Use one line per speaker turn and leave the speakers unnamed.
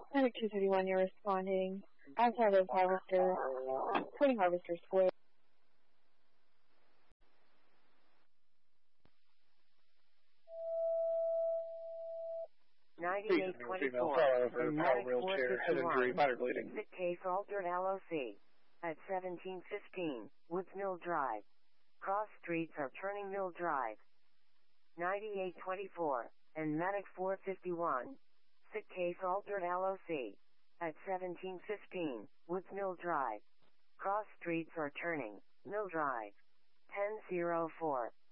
Medic 231, you're responding outside of Harvester, putting Harvester Square.
Female, fell over, power wheelchair, head injury, minor bleeding.
Sick case altered LOC. At 1715, Woods Mill Drive. Cross streets are turning Mill Drive. 9824, and Medic 451. Sick case altered LOC. At 1715, Woods Mill Drive. Cross streets are turning, Mill Drive. 1004.